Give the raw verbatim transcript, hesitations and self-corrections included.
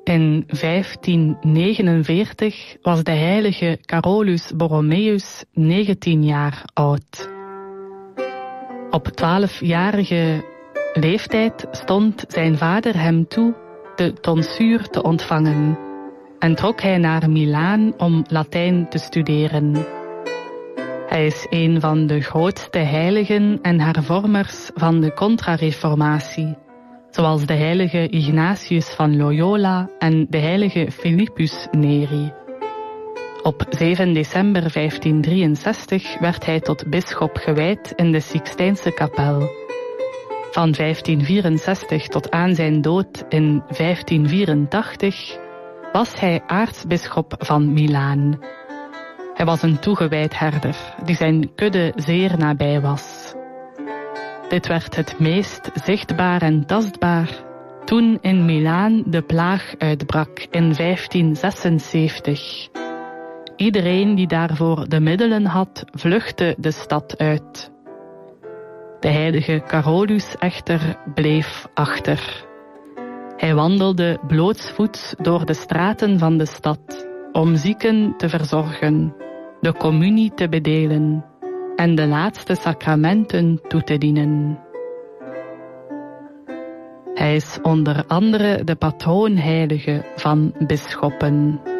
In vijftien negenenveertig was de heilige Carolus Borromeus negentien jaar oud. Op twaalfjarige leeftijd stond zijn vader hem toe de tonsuur te ontvangen en trok hij naar Milaan om Latijn te studeren. Hij is een van de grootste heiligen en hervormers van de Contra-reformatie, zoals de heilige Ignatius van Loyola en de heilige Philippus Neri. Op zeven december vijftien drieënzestig werd hij tot bisschop gewijd in de Sixtijnse kapel. Van vijftien vierenzestig tot aan zijn dood in vijftien vierentachtig was hij aartsbisschop van Milaan. Hij was een toegewijd herder die zijn kudde zeer nabij was. Dit werd het meest zichtbaar en tastbaar toen in Milaan de plaag uitbrak in vijftien zesenzeventig. Iedereen die daarvoor de middelen had, vluchtte de stad uit. De heilige Carolus echter bleef achter. Hij wandelde blootsvoets door de straten van de stad om zieken te verzorgen, de communie te bedelen en de laatste sacramenten toe te dienen. Hij is onder andere de patroonheilige van bisschoppen.